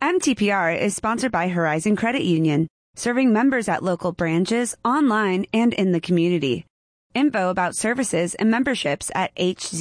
MTPR is sponsored by Horizon Credit Union, serving members at local branches, online, and in the community. Info about services and memberships at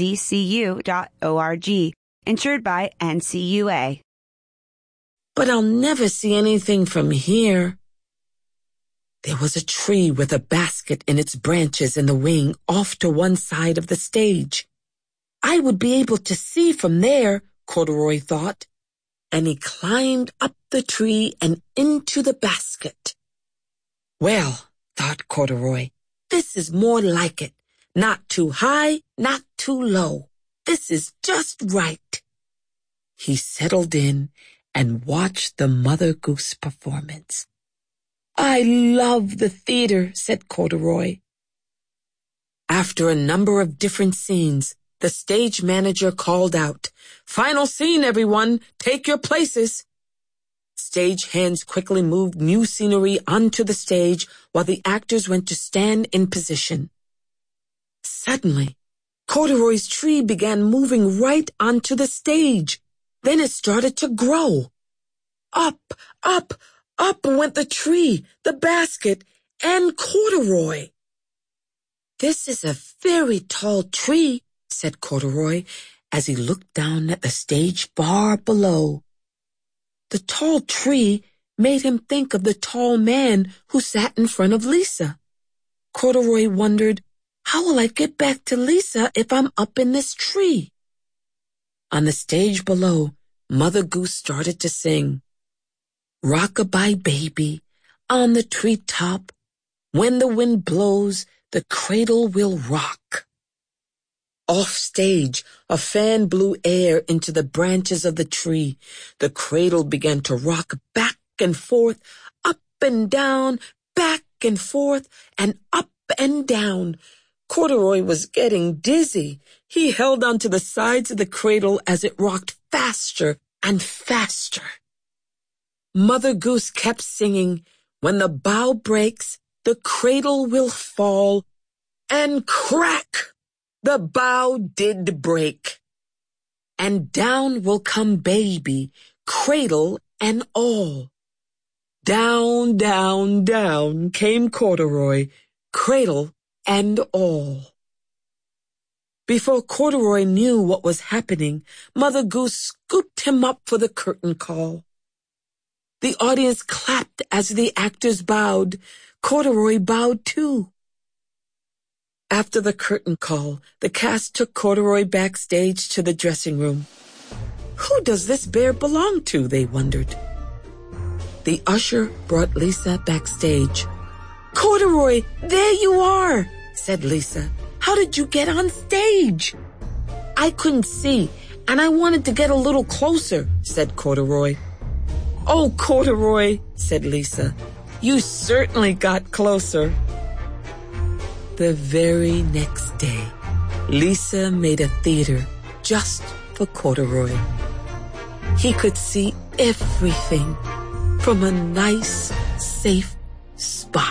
hzcu.org. Insured by NCUA. But I'll never see anything from here. There was a tree with a basket in its branches in the wing off to one side of the stage. I would be able to see from there, Corduroy thought, and he climbed up the tree and into the basket. Well, thought Corduroy, this is more like it. Not too high, not too low. This is just right. He settled in and watched the Mother Goose performance. I love the theater, said Corduroy. After a number of different scenes, the stage manager called out, "Final scene, everyone! Take your places!" Stage hands quickly moved new scenery onto the stage while the actors went to stand in position. Suddenly, Corduroy's tree began moving right onto the stage. Then it started to grow. Up, up, up went the tree, the basket, and Corduroy. This is a very tall tree, said Corduroy as he looked down at the stage far below. The tall tree made him think of the tall man who sat in front of Lisa. Corduroy wondered, how will I get back to Lisa if I'm up in this tree? On the stage below, Mother Goose started to sing, "Rock-a-bye baby, on the treetop, when the wind blows, the cradle will rock." Off stage, a fan blew air into the branches of the tree. The cradle began to rock back and forth, up and down, back and forth, and up and down. Corduroy was getting dizzy. He held onto the sides of the cradle as it rocked faster and faster. Mother Goose kept singing, "When the bough breaks, the cradle will fall," and crack! The bough did break. And down will come baby, cradle and all. Down, down, down came Corduroy, cradle and all. Before Corduroy knew what was happening, Mother Goose scooped him up for the curtain call. The audience clapped as the actors bowed. Corduroy bowed too. After the curtain call, the cast took Corduroy backstage to the dressing room. Who does this bear belong to, they wondered. The usher brought Lisa backstage. "Corduroy, there you are," said Lisa. "How did you get on stage?" "I couldn't see, and I wanted to get a little closer," said Corduroy. "Oh, Corduroy," said Lisa, "you certainly got closer." The very next day, Lisa made a theater just for Corduroy. He could see everything from a nice, safe spot.